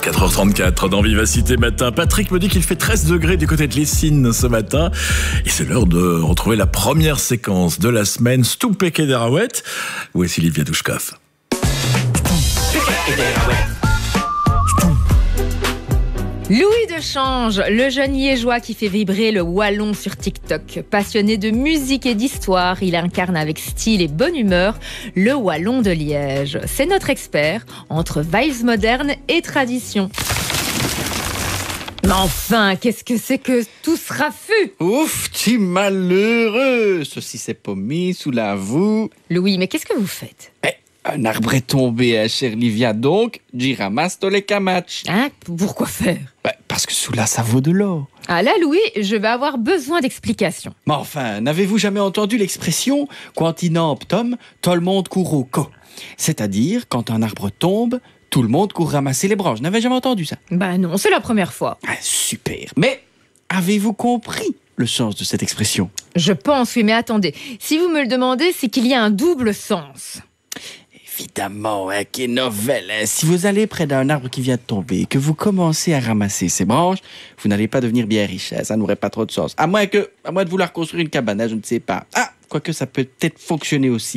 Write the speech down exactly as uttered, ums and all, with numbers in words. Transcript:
quatre heures trente-quatre dans Vivacité Matin. Patrick me dit qu'il fait treize degrés du côté de Lessines ce matin. Et c'est l'heure de retrouver la première séquence de la semaine. Stoupek et Derawet. Où est Sylvia Douchkov? Louis de Change, le jeune liégeois qui fait vibrer le wallon sur TikTok. Passionné de musique et d'histoire, il incarne avec style et bonne humeur le wallon de Liège. C'est notre expert entre vibes modernes et tradition. Mais enfin, qu'est-ce que c'est que tout ce raffut? Ouf, tu malheureux! Ceci s'est pommi sous la voûte. Louis, mais qu'est-ce que vous faites? Eh, un arbre est tombé, hein, chère Livia, donc j'y ramasse tous les camatchs. Hein? Pourquoi faire? Bah, parce que sous là, ça vaut de l'or. Ah là, Louis, je vais avoir besoin d'explications. Mais enfin, n'avez-vous jamais entendu l'expression « Quantinemptum, tout le monde court au co » ? C'est-à-dire, quand un arbre tombe, tout le monde court ramasser les branches. N'avez jamais entendu ça? Bah non, c'est la première fois. Ah, super. Mais avez-vous compris le sens de cette expression? Je pense, oui, mais attendez. Si vous me le demandez, c'est qu'il y a un double sens. Évidemment, hein, quelle nouvelle. Hein. Si vous allez près d'un arbre qui vient de tomber et que vous commencez à ramasser ses branches, vous n'allez pas devenir bien riche. Hein. Ça n'aurait pas trop de sens. À moins que, à moins de vouloir construire une cabane, hein, je ne sais pas. Ah, quoique ça peut peut-être fonctionner aussi.